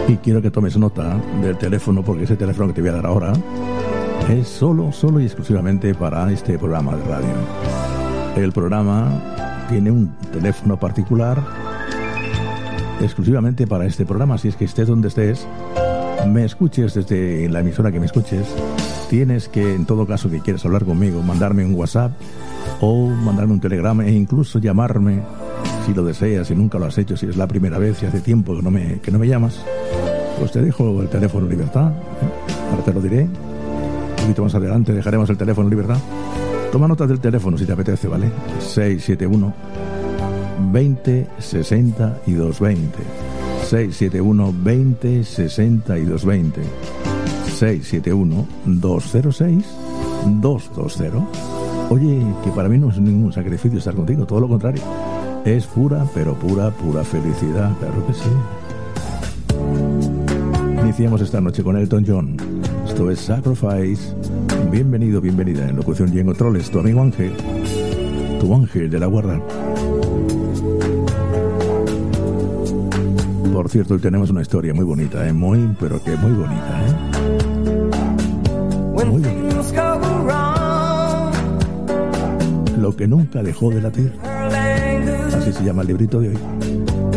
Y quiero que tomes nota del teléfono, porque ese teléfono que te voy a dar ahora es solo y exclusivamente para este programa de radio. El programa tiene un teléfono particular exclusivamente para este programa, así es que estés donde estés, me escuches desde la emisora que me escuches, tienes que, en todo caso que quieras hablar conmigo, mandarme un WhatsApp o mandarme un telegrama e incluso llamarme si lo deseas, si nunca lo has hecho, si es la primera vez, si hace tiempo que no me llamas, pues te dejo el teléfono en libertad, ahora te lo diré, un poquito más adelante dejaremos el teléfono en libertad. Toma nota del teléfono si te apetece, ¿vale? 671 20 62 20 671 20 62 20 671 206 220. Oye, que para mí no es ningún sacrificio estar contigo, todo lo contrario. Es pura, pero pura felicidad, claro que sí. Iniciamos esta noche con Elton John. Esto es Sacrifice. Bienvenido, bienvenida en locución y en controles, tu amigo Ángel, tu ángel de la guarda. Por cierto, hoy tenemos una historia muy bonita, pero que muy bonita, muy bonita. Lo que nunca dejó de latir. Así se llama el librito de hoy.